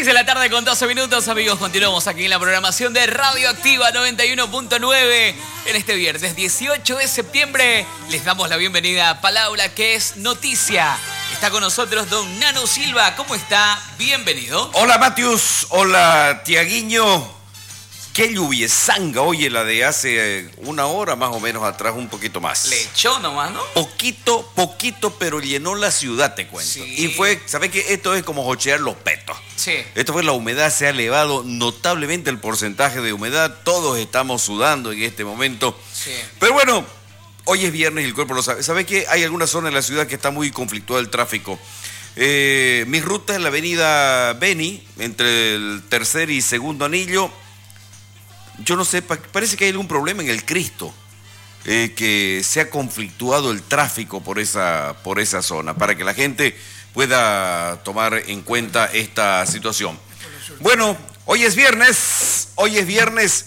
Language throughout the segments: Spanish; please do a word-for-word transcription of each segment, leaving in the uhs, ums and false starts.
de la tarde con doce minutos, amigos. Continuamos aquí en la programación de Radio Activa noventa y uno punto nueve. En este viernes dieciocho de septiembre les damos la bienvenida a Palabra que es noticia. Está con nosotros don Nano Silva. ¿Cómo está? Bienvenido. Hola, Matius. Hola, Tiaguiño. Qué lluviezanga, oye, la de hace una hora más o menos atrás, un poquito más. Le echó nomás, ¿no? Poquito, poquito, pero llenó la ciudad, te cuento. Sí. Y fue, ¿sabes qué? Esto es como jochear los petos. Sí. Esto fue la humedad, se ha elevado notablemente el porcentaje de humedad. Todos estamos sudando en este momento. Sí. Pero bueno, hoy es viernes y el cuerpo lo sabe. ¿Sabes qué? Hay alguna zona en la ciudad que está muy conflictuada el tráfico. Eh, mi ruta es la avenida Beni, entre el tercer y segundo anillo. Yo no sé, parece que hay algún problema en el Cristo, eh, que se ha conflictuado el tráfico por esa, por esa zona, para que la gente pueda tomar en cuenta esta situación. Bueno, hoy es viernes, hoy es viernes.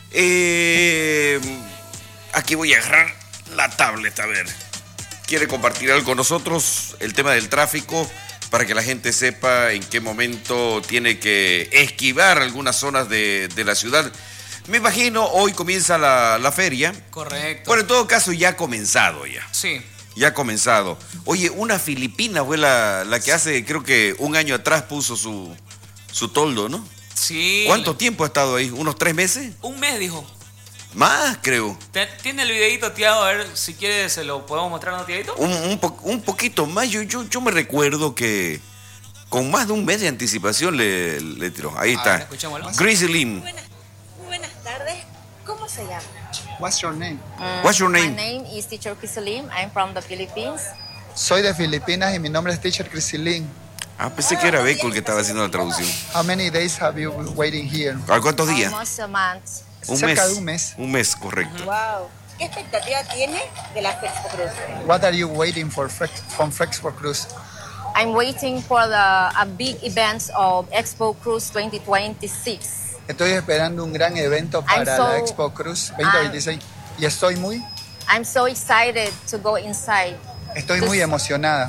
Eh, aquí voy a agarrar la tablet, a ver. ¿Quiere compartir algo con nosotros? El tema del tráfico, para que la gente sepa en qué momento tiene que esquivar algunas zonas de, de la ciudad. Me imagino, hoy comienza la, la feria. Correcto. Bueno, en todo caso, ya ha comenzado ya. Sí. Ya ha comenzado. Oye, una filipina fue la, la que hace, creo que un año atrás puso su, su toldo, ¿no? Sí. ¿Cuánto tiempo ha estado ahí? ¿Unos tres meses? Un mes, dijo. Más, creo. ¿Tiene el videito, Tiago? A ver, si quiere, se lo podemos mostrar, ¿no, Tiaguito? Un, un, po, un poquito más. Yo, yo, yo me recuerdo que con más de un mes de anticipación le, le tiró. Ahí A está. ver, escuchémoslo. Greasy Lim. Buenas tardes. ¿Cómo se llama? What's your name? Um, What's your name? My name is Teacher Criselim. I'm from the Philippines. Soy de Filipinas y mi nombre es Teacher Crisilín. Ah, pensé que era Beco el que estaba haciendo la traducción. How many days have you been waiting here? ¿A cuántos días? Almost a month. Un Cerca mes. de un mes. Un mes, correcto. Wow. ¿Qué expectativa tiene de la Expo Cruz? What are you waiting for Frex, from Frexpo Cruz? I'm waiting for the a big events of Expo Cruz twenty twenty-six. Estoy esperando un gran evento para I'm so- la Expo Cruz veinte veintiséis y estoy muy, I'm so excited to go inside. estoy muy emocionada.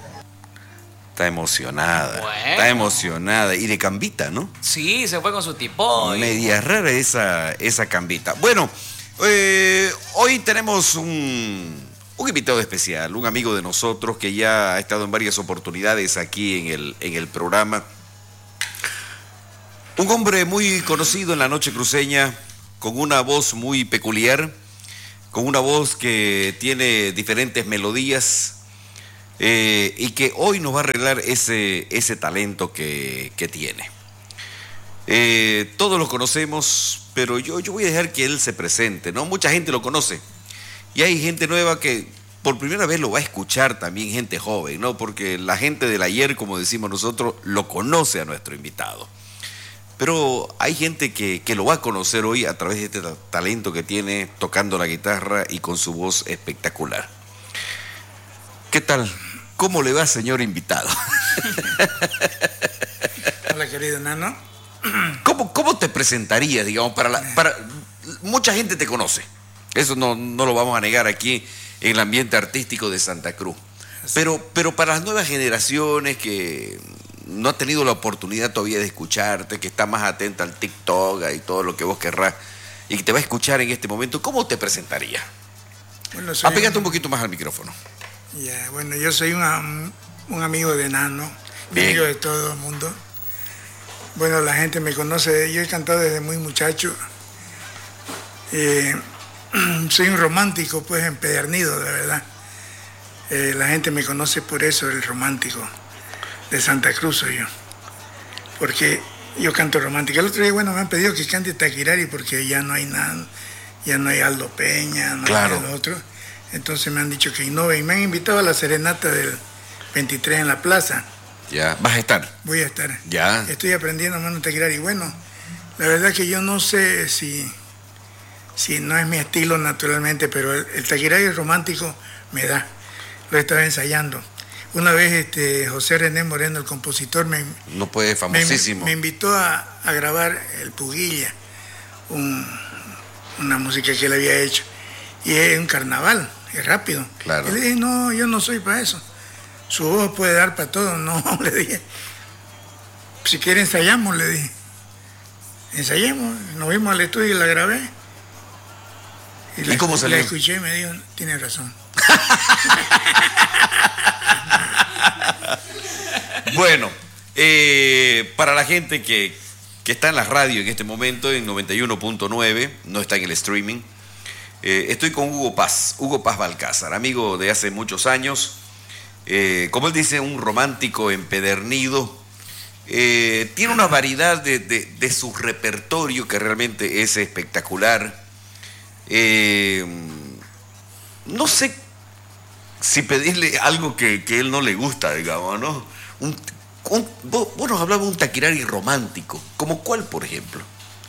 Está emocionada. Bueno. Está emocionada. Y de cambita, ¿no? Sí, se fue con su tipo. y- Media rara esa, esa cambita. Bueno, eh, hoy tenemos un, un invitado especial, un amigo de nosotros que ya ha estado en varias oportunidades aquí en el, en el programa. Un hombre muy conocido en la noche cruceña, con una voz muy peculiar, con una voz que tiene diferentes melodías, eh, y que hoy nos va a arreglar ese, ese talento que, que tiene. Eh, todos lo conocemos, pero yo, yo voy a dejar que él se presente, ¿no? Mucha gente lo conoce y hay gente nueva que por primera vez lo va a escuchar, también gente joven, ¿no? Porque la gente del ayer, como decimos nosotros, lo conoce a nuestro invitado. Pero hay gente que, que lo va a conocer hoy a través de este ta- talento que tiene tocando la guitarra y con su voz espectacular. ¿Qué tal? ¿Cómo le va, señor invitado? Hola, querido Nano. ¿Cómo, cómo te presentarías, digamos, para la... Para, mucha gente te conoce, eso no, no lo vamos a negar aquí en el ambiente artístico de Santa Cruz. Pero, pero para las nuevas generaciones que no han tenido la oportunidad todavía de escucharte, que está más atenta al TikTok y todo lo que vos querrás, y que te va a escuchar en este momento, ¿cómo te presentarías? Bueno, soy Apégate un poquito más al micrófono. Ya, bueno, yo soy un, am- un amigo de Nano, Bien. amigo de todo el mundo. Bueno, la gente me conoce, yo he cantado desde muy muchacho. Eh, soy un romántico, pues, empedernido, de verdad. Eh, la gente me conoce por eso, el romántico de Santa Cruz soy yo. Porque yo canto romántica. El otro día, bueno, me han pedido que cante Taquirari porque ya no hay nada, ya no hay Aldo Peña, no Claro. hay el otro. Entonces me han dicho que innove y me han invitado a la serenata del veintitrés en la plaza. Ya, vas a estar. Voy a estar. Ya. Estoy aprendiendo mano Taquirari. Y bueno, la verdad que yo no sé si, si no es mi estilo naturalmente, pero el, el Taquirari romántico me da. Lo estaba ensayando. Una vez este, José René Moreno, el compositor, me, No puede, me, famosísimo. me invitó a, a grabar El Puguilla, un- una música que él había hecho. Y es un carnaval, es rápido. Claro. Y le dije, no, yo no soy para eso. Su voz puede dar para todo. No, le dije. si quiere ensayamos, le dije. Ensayemos, nos vimos al estudio y la grabé. ¿Y, la, cómo salió? La escuché y me dijo, tiene razón. Bueno, eh, para la gente que, que está en la radio en este momento, en noventa y uno punto nueve, no está en el streaming, eh, estoy con Hugo Paz, Hugo Paz Balcázar, amigo de hace muchos años, eh, como él dice, un romántico empedernido. Eh, tiene una variedad de, de, de su repertorio que realmente es espectacular. Eh, no sé si pedirle algo que, que él no le gusta, digamos, ¿no? Un, un, vos, vos nos hablabas de un taquirari romántico. ¿Como cuál, por ejemplo?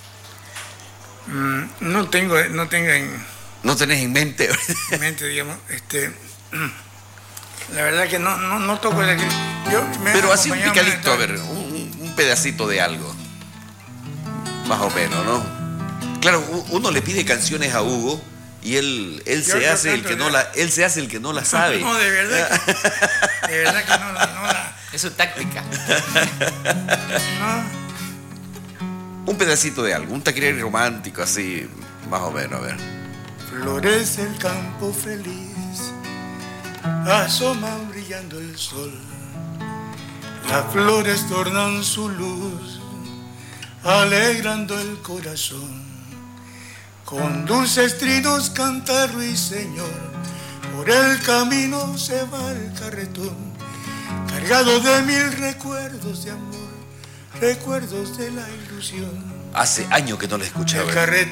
Mm, no tengo, no tengo en, ¿No tenés en mente? en mente, digamos, este... La verdad que no, no, no toco el... Yo me Pero así un acompañaba picadito, a más- ver, un, un pedacito de algo. Más o menos, ¿no? Claro, u- uno le pide canciones a Hugo y él, él Yo se no hace el canto que no nada. la, él se hace el que no la sabe. No, de verdad que, de verdad que no, la- no la... Es su táctica. No. Un pedacito de algo, un taquirari romántico así, más o menos, a ver. Florece el campo feliz, asoma brillando el sol, las flores tornan su luz, alegrando el corazón. Con dulces trinos canta ruiseñor, por el camino se va el carretón, cargado de mil recuerdos de amor, recuerdos de la ilusión. Hace años que no la escuchaba. El carretón